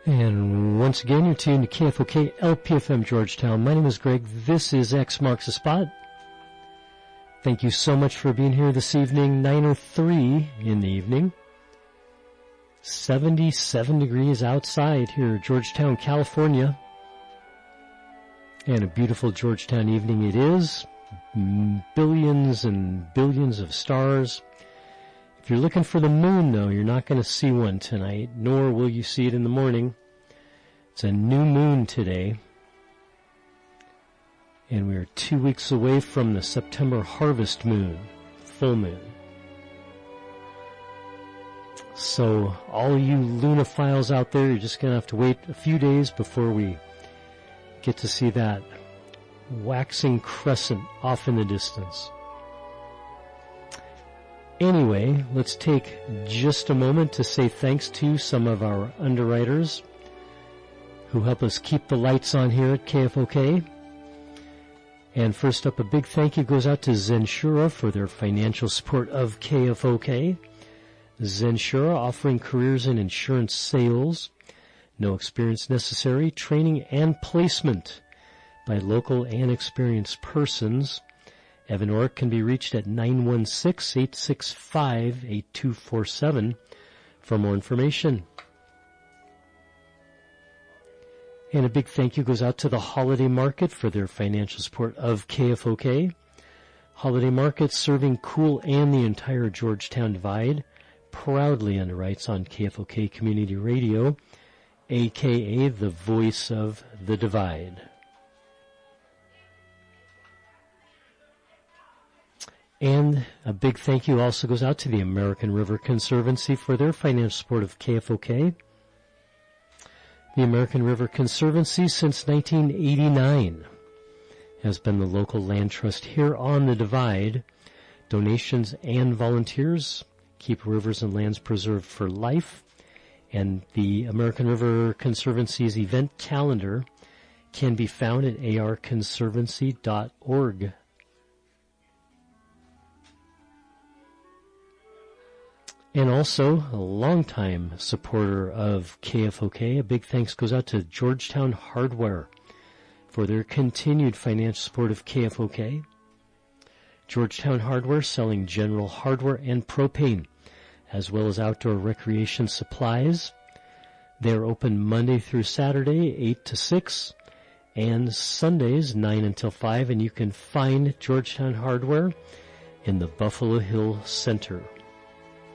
And once again, you're tuned to KFOK LPFM Georgetown. My name is Greg. This is X Marks the Spot. Thank you so much for being here this evening. 9:03 in the evening. 77 degrees outside here in Georgetown, California. And a beautiful Georgetown evening it is. Billions and billions of stars. If you're looking for the moon, though, you're not going to see one tonight, nor will you see it in the morning. It's a new moon today. And we are 2 weeks away from the September harvest moon, full moon. So all you lunaphiles out there, you're just going to have to wait a few days before we get to see that waxing crescent off in the distance. Anyway, let's take just a moment to say thanks to some of our underwriters who help us keep the lights on here at KFOK. And first up, a big thank you goes out to Zensura for their financial support of KFOK. Zensura offering careers in insurance sales, no experience necessary, training and placement by local and experienced persons. Evan Orrick can be reached at 916-865-8247 for more information. And a big thank you goes out to the Holiday Market for their financial support of KFOK. Holiday Market serving Cool and the entire Georgetown Divide, proudly underwrites on KFOK Community Radio, a.k.a. the voice of the Divide. And a big thank you also goes out to the American River Conservancy for their financial support of KFOK. The American River Conservancy since 1989 has been the local land trust here on the Divide. Donations and volunteers keep rivers and lands preserved for life. And the American River Conservancy's event calendar can be found at arconservancy.org. And also, a longtime supporter of KFOK, a big thanks goes out to Georgetown Hardware for their continued financial support of KFOK. Georgetown Hardware selling general hardware and propane, as well as outdoor recreation supplies. They're open Monday through Saturday, 8 to 6, and Sundays, 9 until 5, and you can find Georgetown Hardware in the Buffalo Hill Center.